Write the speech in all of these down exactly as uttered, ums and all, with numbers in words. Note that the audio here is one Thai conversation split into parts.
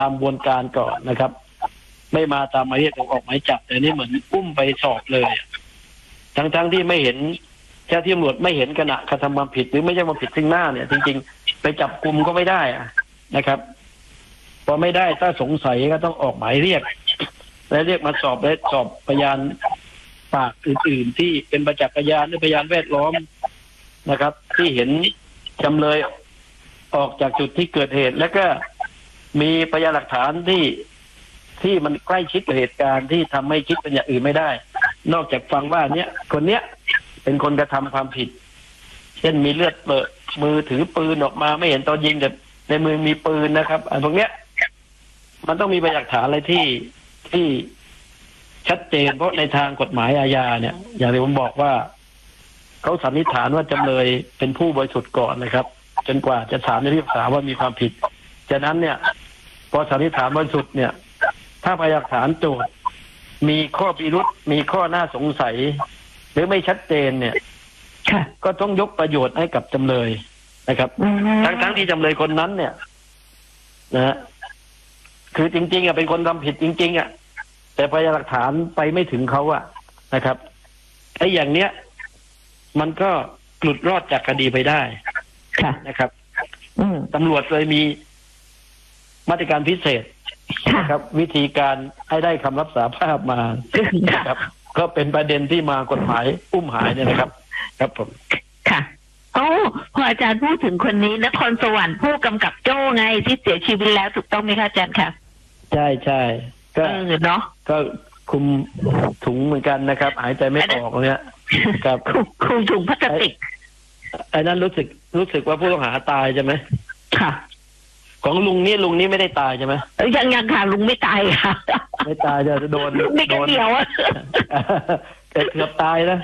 ตามกระบวนการก่อนนะครับ ไม่มาตามหมายเรียกออกหมายจับแต่นี่เหมือนอุ้มไปสอบเลยทั้งๆ ท, ที่ไม่เห็นเจ้าที่ตำรวจไม่เห็นขณะกระทำความผิดหรือไม่ใช่ความผิดซึ่งหน้าเนี่ยจริงๆไปจับกุมก็ไม่ได้นะครับพอไม่ได้ถ้าสงสัยก็ต้องออกหมายเรียกและเรียกมาสอบและสอบพยานปากอื่นๆที่เป็นประจักษ์พยานหรือพยานแวดล้อมนะครับ ที่เห็นจำเลยออกจากจุดที่เกิดเหตุแล้วก็มีพยานหลักฐานที่ที่มันใกล้ชิดกับเหตุการณ์ที่ทำให้คิดเป็นอย่างอื่นไม่ได้นอกจากฟังว่าเนี้ยคนเนี้ยเป็นคนกระทำความผิดเช่นมีเลือดเปิดมือถือปืนออกมาไม่เห็นตอนยิงแต่ในมือมีปืนนะครับอันพวกเนี้ยมันต้องมีพยานหลักฐานอะไรที่ที่ชัดเจนเพราะในทางกฎหมายอาญาเนี่ยอย่างที่ผมบอกว่าเขาสันนิษฐานว่าจำเลยเป็นผู้บริสุทธิ์ก่อนนะครับจนกว่าจะศาลจะพิพากษาว่ามีความผิดฉะนั้นเนี่ยพอสันนิษฐานบริสุทธิ์เนี่ยถ้าพยานหลักฐานโจทย์มีข้อพิรุธมีข้อน่าสงสัยหรือไม่ชัดเจนเนี่ยก็ต้องยกประโยชน์ให้กับจำเลยนะครับทั้งทั้งที่จำเลยคนนั้นเนี่ยนะฮะคือจริงๆอ่ะเป็นคนทำผิดจริงๆอ่ะแต่พยานหลักฐานไปไม่ถึงเขาอ่ะนะครับไอ้อย่างเนี้ยมันก็หลุดรอดจากคดีไปได้นะครับตำรวจเลยมีมาตรการพิเศษนะครับ วิธีการให้ได้คำรับสารภาพมาครับก็เป็นประเด็นที่มากฎหมายอุ้มหายเนี่ยนะครับครับผมค่ะโอ้พออาจารย์พูดถึงคนนี้นครสวรรค์ผู้กำกับโจ้ไงที่เสียชีวิตแล้วถูกต้องไหมคะอาจารย์ค่ะใช่ใช่ก็เนาะก็คุมถุงเหมือนกันนะครับหายใจไม่ออกเนี่ยครับคุมถุงพลาสติกไอ้นั้นรู้สึกรู้สึกว่าผู้ต้องหาตายใช่ไหมค่ะของลุงนี่ลุงนี่ไม่ได้ตายใช่ไหมยังยังค่ะลุงไม่ตายค่ะไม่ตายจะโดนไม่กันเดียวอะแต่เกือบตายนะ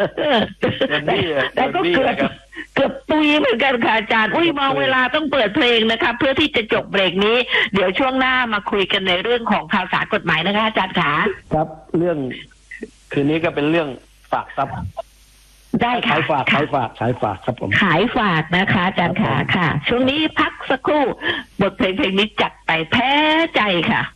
แต่ก็เกือบเกือบตุยเหมือนกันค่ะอาจารย์อุ้ยมองเวลาต้องเปิดเพลงนะคะเพื่อที่จะจบเบรกนี้เดี๋ยวช่วงหน้ามาคุยกันในเรื่องของข่าวสารกฎหมายนะคะอาจารย์ขาครับเรื่องคืนนี้ก็เป็นเรื่องฝากทรัพย์ได้ค่ะขายฝากขายฝากขายฝากครับผมขายฝากนะคะอาจารย์ขาค่ะช่วงนี้พักสักครู่บทเพลงเพลงนี้จัดไปแพ้ใจค่ะ